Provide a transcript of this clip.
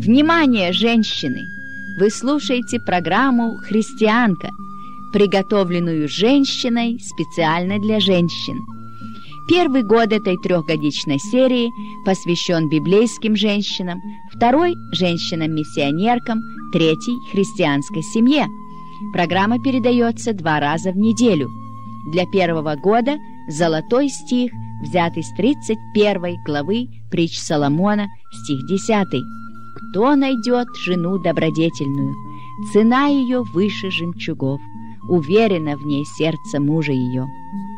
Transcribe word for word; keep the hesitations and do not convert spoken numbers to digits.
Внимание, женщины! Вы слушаете программу «Христианка», приготовленную женщиной специально для женщин. Первый год этой трехгодичной серии посвящен библейским женщинам, второй – женщинам-миссионеркам, третий – христианской семье. Программа передается два раза в неделю. Для первого года золотой стих, взятый с тридцать первой главы Притч Соломона, стих десятый. «Кто найдет жену добродетельную? Цена ее выше жемчугов, уверенно в ней сердце мужа ее».